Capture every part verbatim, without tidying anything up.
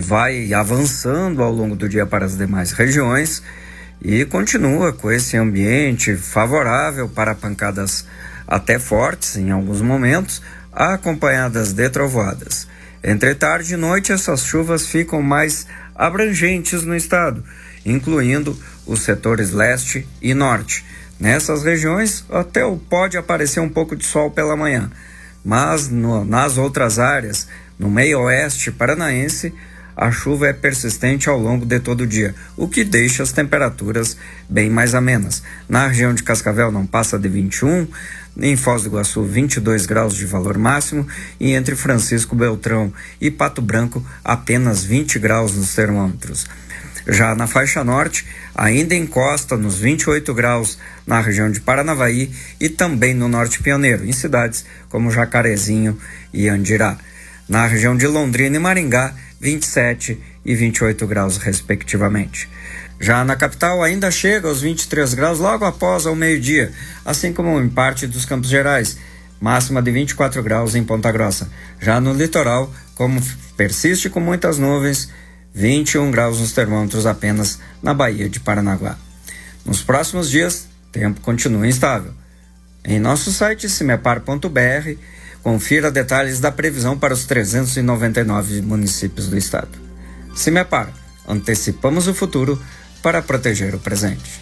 vai avançando ao longo do dia para as demais regiões e continua com esse ambiente favorável para pancadas até fortes em alguns momentos, acompanhadas de trovoadas. Entre tarde e noite, essas chuvas ficam mais abrangentes no estado, incluindo os setores leste e norte. Nessas regiões, até pode aparecer um pouco de sol pela manhã, mas no, nas outras áreas, no meio oeste paranaense, a chuva é persistente ao longo de todo o dia, o que deixa as temperaturas bem mais amenas. Na região de Cascavel não passa de vinte e um, em Foz do Iguaçu vinte e dois graus de valor máximo e entre Francisco Beltrão e Pato Branco apenas vinte graus nos termômetros. Já na faixa norte, ainda encosta nos vinte e oito graus na região de Paranavaí e também no Norte Pioneiro, em cidades como Jacarezinho e Andirá. Na região de Londrina e Maringá, vinte e sete e vinte e oito graus, respectivamente. Já na capital, ainda chega aos vinte e três graus logo após ao meio-dia, assim como em parte dos Campos Gerais, máxima de vinte e quatro graus em Ponta Grossa. Já no litoral, como persiste com muitas nuvens, vinte e um graus nos termômetros apenas na Baía de Paranaguá. Nos próximos dias, tempo continua instável. Em nosso site cimepar ponto b r, confira detalhes da previsão para os trezentos e noventa e nove municípios do estado. Cimepar, antecipamos o futuro para proteger o presente.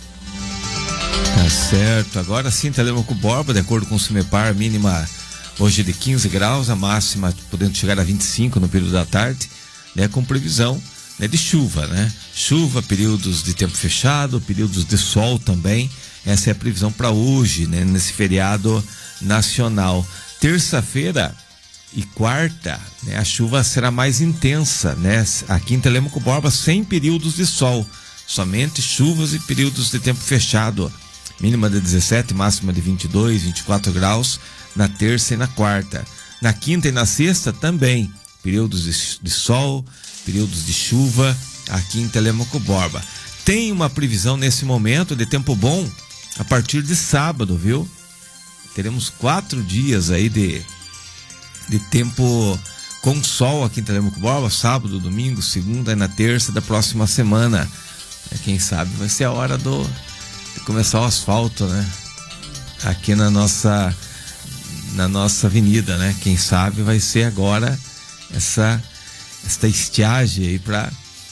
Tá certo, agora sim, Telêmaco Borba, de acordo com o Cimepar, mínima hoje de quinze graus, a máxima podendo chegar a vinte e cinco no período da tarde, né, com previsão, né, de chuva, né? Chuva, períodos de tempo fechado, períodos de sol também. Essa é a previsão para hoje, né, nesse feriado nacional. Terça-feira e quarta, né, a chuva será mais intensa, né? Aqui em Telêmaco Borba, sem períodos de sol, somente chuvas e períodos de tempo fechado. Mínima de dezessete, máxima de vinte e dois, vinte e quatro graus na terça e na quarta. Na quinta e na sexta também, períodos de, de sol, períodos de chuva aqui em Telêmaco Borba. Tem uma previsão nesse momento de tempo bom a partir de sábado, viu? Teremos quatro dias aí de, de tempo com sol aqui em Telêmaco Borba, sábado, domingo, segunda e na terça da próxima semana. Quem sabe vai ser a hora do, de começar o asfalto, né? Aqui na nossa, na nossa avenida, né? Quem sabe vai ser agora essa, essa estiagem aí para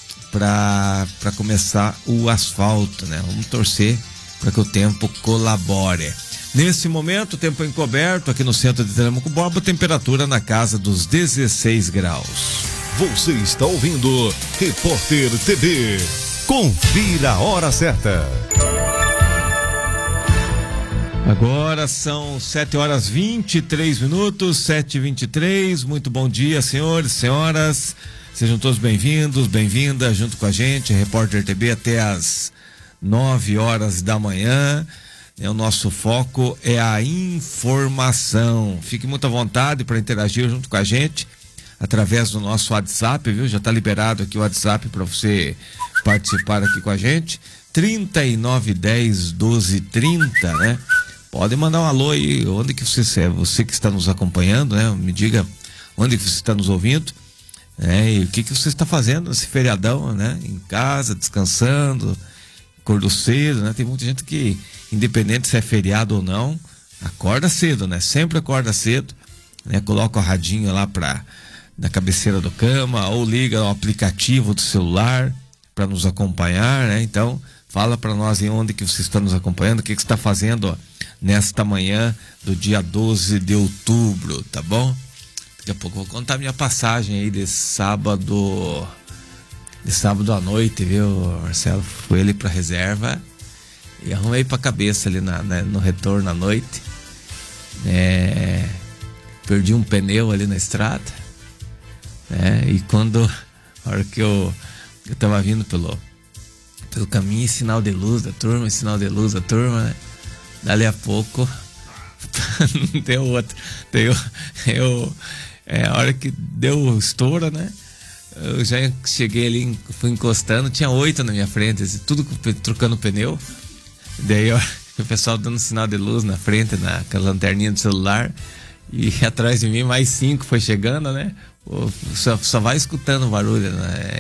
para começar o asfalto, né? Vamos torcer para que o tempo colabore. Nesse momento, tempo encoberto aqui no centro de Telêmaco Borba, temperatura na casa dos dezesseis graus. Você está ouvindo Repórter T V. Confira a hora certa. Agora são sete horas vinte e três minutos, sete e vinte e três. Muito bom dia, senhores, senhoras. Sejam todos bem-vindos, bem-vindas junto com a gente, Repórter T V até as nove horas da manhã. O nosso foco é a informação. Fique muito à vontade para interagir junto com a gente através do nosso WhatsApp, viu? Já está liberado aqui o WhatsApp para você participar aqui com a gente. trinta e nove dez doze trinta, né? Pode mandar um alô aí, onde que você é, você que está nos acompanhando, né? Me diga onde que você está nos ouvindo, né? E o que que você está fazendo nesse feriadão, né? Em casa, descansando, acordou cedo, né? Tem muita gente que, independente se é feriado ou não, acorda cedo, né? Sempre acorda cedo, né? Coloca o radinho lá pra, na cabeceira do cama, ou liga o aplicativo do celular para nos acompanhar, né? Então, fala para nós em onde que você está nos acompanhando, o que que você está fazendo, ó, nesta manhã do dia doze de outubro, tá bom? Daqui a pouco eu vou contar minha passagem aí de sábado, de sábado à noite, viu, Marcelo? Fui ali pra reserva e arrumei pra cabeça ali na, na, no retorno à noite. É, perdi um pneu ali na estrada, né? E quando, a hora que eu, eu tava vindo pelo, pelo caminho, sinal de luz da turma, sinal de luz da turma, né? Dali a pouco deu outro. Deu, eu, é, a hora que deu estouro, né? Eu já cheguei ali, fui encostando, tinha oito na minha frente, assim, tudo trocando pneu. Daí ó, o pessoal dando sinal de luz na frente, na com a lanterninha do celular. E atrás de mim mais cinco foi chegando, né? Só, só vai escutando o barulho, né?